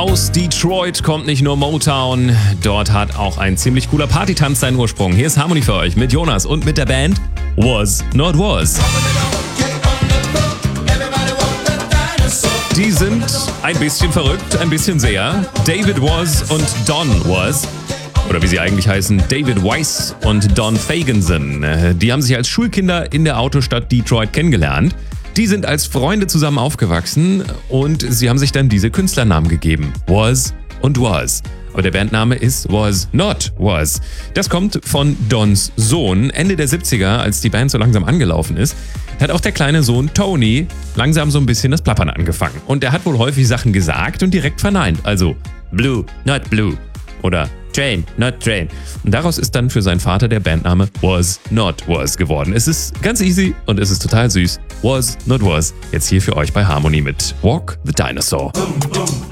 Aus Detroit kommt nicht nur Motown, dort hat auch ein ziemlich cooler Partytanz seinen Ursprung. Hier ist Harmony für euch mit Jonas und mit der Band Was Not Was. Die sind ein bisschen verrückt, ein bisschen sehr. David Was und Don Was. Oder wie sie eigentlich heißen, David Weiss und Don Fagenson. Die haben sich als Schulkinder in der Autostadt Detroit kennengelernt. Die sind als Freunde zusammen aufgewachsen und sie haben sich dann diese Künstlernamen gegeben. Was und Was. Aber der Bandname ist Was Not Was. Das kommt von Dons Sohn. Ende der 70er, als die Band so langsam angelaufen ist, hat auch der kleine Sohn Tony langsam so ein bisschen das Plappern angefangen. Und er hat wohl häufig Sachen gesagt und direkt verneint. Also Blue, not Blue. Oder Train, not Train. Und daraus ist dann für seinen Vater der Bandname Was Not Was geworden. Es ist ganz easy und es ist total süß. Was Not Was. Jetzt hier für euch bei Harmony mit Walk the Dinosaur.